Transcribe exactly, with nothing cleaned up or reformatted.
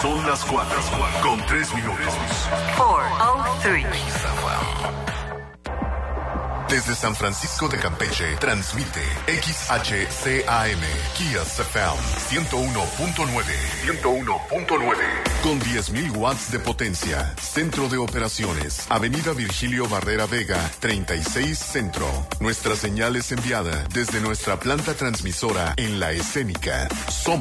Son las cuatro con tres minutos. cuatro cero tres. Desde San Francisco de Campeche, transmite X H C A M, Kias F M, ciento uno punto nueve. ciento uno punto nueve. Con diez mil watts de potencia. Centro de operaciones. Avenida Virgilio Barrera Vega, treinta y seis Centro. Nuestra señal es enviada desde nuestra planta transmisora en La Escénica. Somos